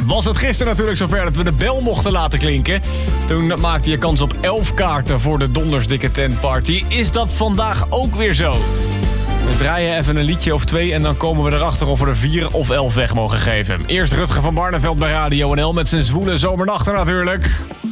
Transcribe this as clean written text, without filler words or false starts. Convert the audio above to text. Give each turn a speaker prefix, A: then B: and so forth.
A: Was het gisteren natuurlijk zover dat we de bel mochten laten klinken. Toen maakte je kans op 11 kaarten voor de Dondersdikke Tentparty. Is dat vandaag ook weer zo? We draaien even een liedje of 2 en dan komen we erachter of we er 4 of 11 weg mogen geven. Eerst Rutger van Barneveld bij Radio NL met zijn zwoele zomernachten natuurlijk.